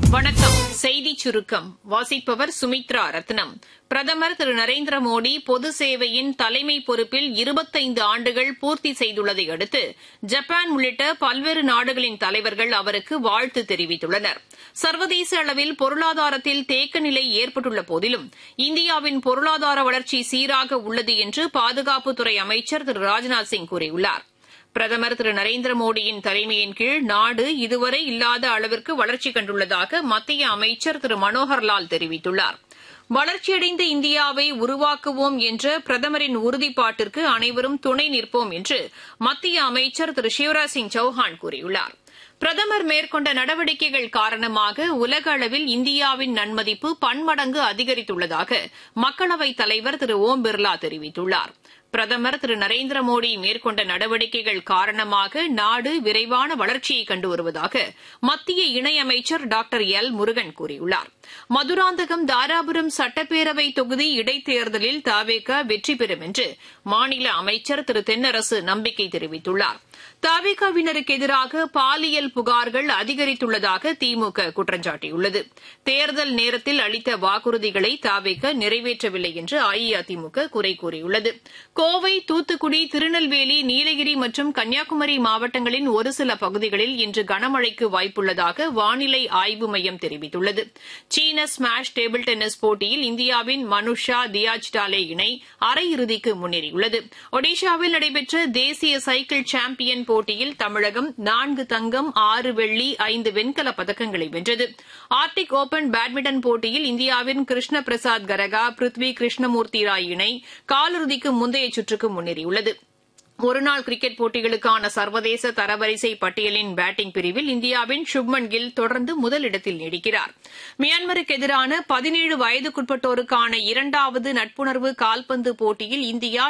வணக்கம். செய்திச் சுருக்கம் வாசிப்பவர் சுமித்ரா ரத்னம். பிரதமர் திரு நரேந்திர மோடி பொது சேவையின் தலைமை பொறுப்பில் 25 ஆண்டுகள் பூர்த்தி செய்துள்ளதை அடுத்து ஜப்பான் உள்ளிட்ட பல்வேறு நாடுகளின் தலைவர்கள் அவருக்கு வாழ்த்து தெரிவித்துள்ளனர். சர்வதேச அளவில் பொருளாதாரத்தில் தேக்க நிலை ஏற்பட்டுள்ள போதிலும் இந்தியாவின் பொருளாதார வளர்ச்சி சீராக உள்ளது என்று பாதுகாப்புத்துறை அமைச்சர் திரு ராஜ்நாத் சிங் கூறியுள்ளார். பிரதமர் திரு நரேந்திர மோடியின் தலைமையின் கீழ் நாடு இதுவரை இல்லாத அளவிற்கு வளர்ச்சி கண்டுள்ளதாக மத்திய அமைச்சர் திரு மனோகர்லால் தெரிவித்துள்ளார். வளர்ச்சியடைந்த இந்தியாவை உருவாக்குவோம் என்ற பிரதமரின் உறுதிப்பாட்டிற்கு அனைவரும் துணை நிற்போம் என்று மத்திய அமைச்சர் திரு சிவராஜ் சிங் சௌஹான் கூறியுள்ளார். பிரதமர் மேற்கொண்ட நடவடிக்கைகள் காரணமாக உலக அளவில் இந்தியாவின் நன்மதிப்பு பன்மடங்கு அதிகரித்துள்ளதாக மக்களவைத் தலைவர் திரு ஓம் பிர்லா தெரிவித்துள்ளார். பிரதமர் திரு நரேந்திர மோடி மேற்கொண்ட நடவடிக்கைகள் காரணமாக நாடு விரைவான வளர்ச்சியை கண்டு வருவதாக மத்திய இணையமைச்சர் டாக்டர் எல் முருகன் கூறியுள்ளார். மதுராந்தகம் தாராபுரம் சட்டப்பேரவை தொகுதி இடைத்தேர்தலில் தவேக வெற்றி பெறும் என்று மாநில அமைச்சர் திரு தென்னரசு நம்பிக்கை தெரிவித்துள்ளார். தவேகவினருக்கு எதிராக பாலியல் புகார்கள் அதிகரித்துள்ளதாக திமுக குற்றம் சாட்டியுள்ளது. தேர்தல் நேரத்தில் அளித்த வாக்குறுதிகளை தவேக நிறைவேற்றவில்லை என்று அஇஅதிமுக குறை கூறியுள்ளது. கோவை, தூத்துக்குடி, திருநெல்வேலி, நீலகிரி மற்றும் கன்னியாகுமரி மாவட்டங்களின் ஒரு சில பகுதிகளில் இன்று கனமழைக்கு வாய்ப்புள்ளதாக வானிலை ஆய்வு மையம் தெரிவித்துள்ளது. சீன ஸ்மாஷ் டேபிள் டென்னிஸ் போட்டியில் இந்தியாவின் மனுஷா தியாஜ்டாலே இணை அரையிறுதிக்கு முன்னேறியுள்ளது. ஒடிஷாவில் நடைபெற்ற தேசிய சைக்கிள் சாம்பியன் போட்டியில் தமிழகம் 4 தங்கம், 6 வெள்ளி, 5 வெண்கலப் பதக்கங்களை வென்றது. ஆர்டிக் ஓபன் பேட்மிண்டன் போட்டியில் இந்தியாவின் கிருஷ்ண பிரசாத் கரகா, பிருத்வி கிருஷ்ணமூர்த்தி ராய் இணை காலிறுதிக்கு முந்தைய சுற்றுக்கு முன்னேறியுள்ளது. ஒருநாள் கிரிக்கெட் போட்டிகளுக்கான சர்வதேச தரவரிசை பட்டியலின் பேட்டிங் பிரிவில் இந்தியாவின் சுப்மன் கில் தொடர்ந்து முதலிடத்தில் நீடிக்கிறார். மியான்மருக்கு எதிரான 17 வயதுக்குட்பட்டோருக்கான 2வது நட்புணர்வு கால்பந்து போட்டியில் இந்தியா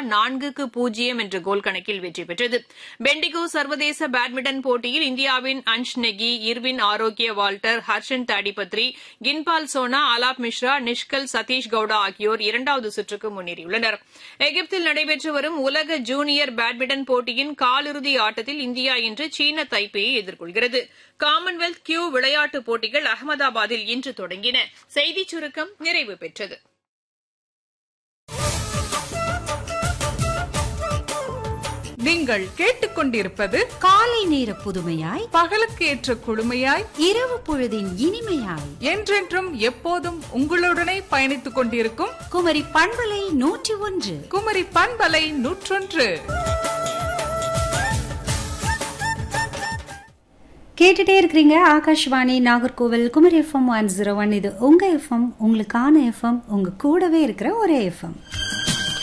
4-0 என்ற கோல் கணக்கில் வெற்றி பெற்றது. பெண்டிகோ சர்வதேச பேட்மிண்டன் போட்டியில் இந்தியாவின் அன்ஷ் நெகி, இர்வின் ஆரோக்கிய வால்டர், ஹர்ஷன் தாடிபத்ரி, கின்பால் சோனா, அலாப் மிஸ்ரா, நிஷ்கல் சதீஷ் கவுடா ஆகியோர் 2வது சுற்றுக்கு முன்னேறியுள்ளனர். எகிப்தில் நடைபெற்று வரும் உலக ஜூனியர் பேட்மிண்டன் போட்டியின் காலிறுதி ஆட்டத்தில் இந்தியா இன்று சீன தைப்பேயை எதிர்கொள்கிறது. காமன்வெல்த் கியூ விளையாட்டுப் போட்டிகள் அகமதாபாத்தில் இன்று தொடங்கின. செய்திச் சுருக்கம் நிறைவு பெற்றது. நீங்கள் கேட்டுக்கொண்டிருப்பது காலை நேர புதுமையாய், பகலுக்கு ஏற்ற குழுமையாய், இரவு பொழுதின் இனிமையாய், என்றென்றும் எப்போதும் உங்களுடனே பயணித்துக் கொண்டிருக்கும் குமரி பண்பலை 101. குமரி பண்பலை 101. கேட்டுட்டே இருக்கிறீங்க ஆகாஷ்வாணி நாகர்கோவில் குமரி FM 101. இது உங்க எஃப்எம், உங்களுக்கான எஃப்எம், உங்க கூடவே இருக்கிற ஒரே எஃப்எம்.